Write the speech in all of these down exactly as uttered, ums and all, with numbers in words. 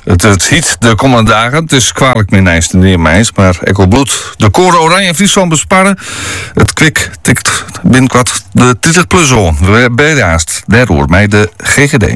Het, het hiet de komende dagen. Het is kwalijk meer nijs dan neer mijns, maar Echo Bloed. De koren Oranje Friesland besparen. Het kwik tikt binnenkort de twintig plus on. We bijraast. Daardoor mij de G G D.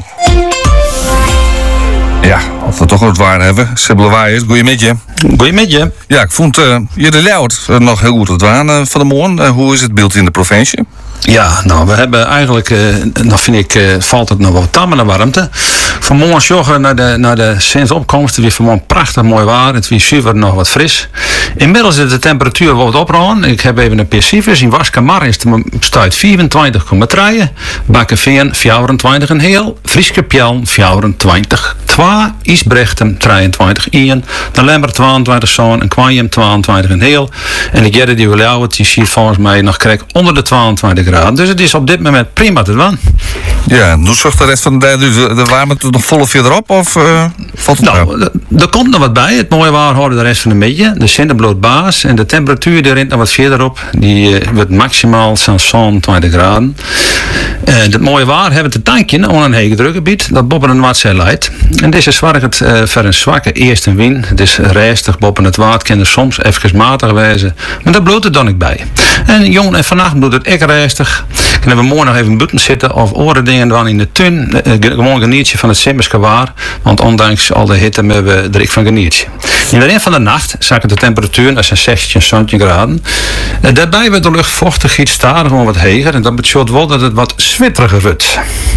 Ja, of we toch wat waar hebben. Sibylle Waaiers, goeiemiddag. Goeiemiddag. Ja, ik vond uh, je de Ljouwert uh, nog heel goed het waan uh, van de morgen. Uh, hoe is het beeld in de provincie? Ja, nou, we hebben eigenlijk, uh, dan vind ik, uh, valt het nog wel tam in de warmte. Vanmorgen joggen naar de, naar de zinsopkomst. Het weer vanmorgen prachtig mooi waar. Het weer super nog wat fris. Inmiddels is de temperatuur wat opraan. Ik heb even een P C in Waskamar is de stuit vierentwintig komma drie. Bakkeveen vierentwintig en heel. Frieske Pjel vierentwintig. twee. Isbrechten drieëntwintig één. De Lemmer tweeëntwintig zo'n en Kwanjem tweeëntwintig en heel. En de Gerrit die Ljouwert die ziet volgens mij nog krijg onder de tweeëntwintig graden. Dus het is op dit moment prima te doen. Ja, hoe zorgt de rest van de dag? De, de warmte het nog volle verderop of uh, valt het nou? Nou, er komt nog wat bij. Het mooie waar houden de rest van de middag. De Sinterbloot baas en de temperatuur erin nog wat verderop. Die uh, wordt maximaal zo'n zesentwintig graden. Uh, het mooie waar hebben te tankje onder een hege drukgebied. Dat boven een Noordzee leidt. En deze zorgt het uh, voor een zwakke eerste wind. Het is restig boven het water. Kan er soms even matig wezen. Maar dat bloedt er dan ook bij. En jong en vannacht bloedt het echt restig. Kunnen we morgen nog even buiten zitten of oren dingen dan in de tuin. Uh, gewoon genietje van het Simmerske waar. Want ondanks al de hitte hebben we er ik van genietje. In de rest van de nacht zakken de temperatuur naar zijn zestien, zeventien graden. Uh, daarbij wordt de lucht vochtig iets stadig gewoon wat heger. En dat betekent wel dat het wat zwitteriger wordt.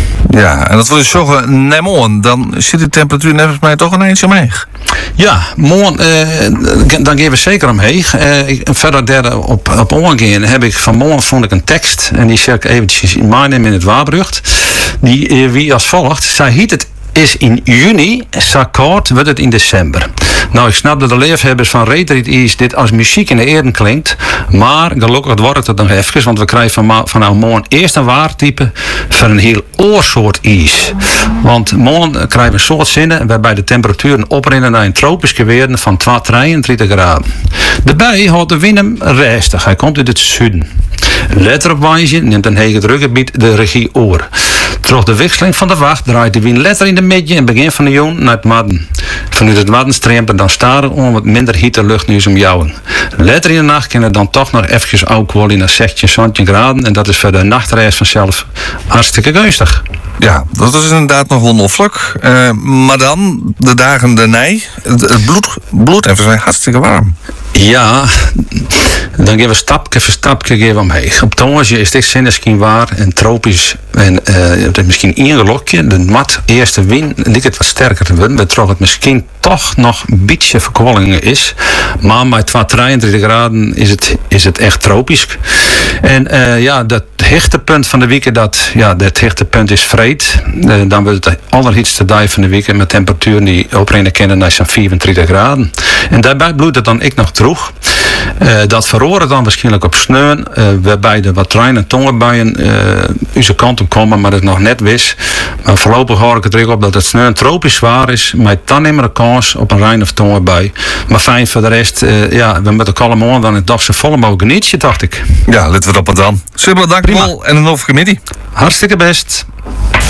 Ja, en dat wil je zeggen, nee, morgen, dan zit de temperatuur net mij toch een eentje omheen. Ja, morgen, uh, dan geven we zeker omheen. Uh, verder derde op, op omgaan heb ik vanmorgen vond ik een tekst. En die zal ik eventjes meenemen in het Waarbrucht. Die uh, wie als volgt. Zij hiet het is in juni, zo koud wordt het in december. Nou, ik snap dat de leefhebbers van Retreat is dit als muziek in de eren klinkt. Maar gelukkig wordt het nog even, want we krijgen van, van nou morgen eerst een waartype van een heel oorsoort ijs. Want morgen krijgen we een soort zinnen waarbij de temperaturen oprennen naar een tropische weer van drieëntwintig graden. Daarbij houdt de wind restig, hij komt uit het zuiden. Letter op wijze neemt een hege drukgebied de regie oor. Door de wisseling van de wacht draait de wind letter in de midden en begin van de jong naar het madden. Vanuit het madden streamt er dan stadig om wat minder hitte lucht nu om jouwen. Letter in de nacht kan het dan toch nog eventjes outquality naar zestien, zeventien graden en dat is voor de nachtreis vanzelf hartstikke gunstig. Ja, dat is inderdaad nog onnoffelijk. Uh, maar dan, de dagen daarna, het, het bloed, bloed even zijn hartstikke warm. Ja, dan geven we stapje voor stapje geven we omheen. Op Tonge is dit zinneskin waar en tropisch. En uh, het is misschien één gelokje. De mat eerste wind lijkt het wat sterker te worden. Betrok het misschien toch nog een beetje verkwallingen is. Maar met drieëntwintig graden is het, is het echt tropisch. En uh, ja, dat hechtepunt van de week, dat, ja, dat hechtepunt is vreed. Uh, dan wordt het allerhitste dag van de week met temperaturen die oprijden kennen naar zo'n vierentwintig graden. En daarbij bloedt het dan ik nog terug. Uh, dat verroren dan waarschijnlijk op sneeuw, uh, waarbij de wat trein- en tongenbuien uh, onze kant op komen, maar dat nog net wist. Maar voorlopig hoor ik het er op dat het sneeuw tropisch zwaar is, met dan nemen we de kans op een rein- of tongenbui. Maar fijn voor de rest, uh, ja, we moeten allemaal dan het dag zo volle mogelijk nietje, dacht ik. Ja, laten we dat maar dan. Super, dank u wel en een overcommittee. Hartstikke best.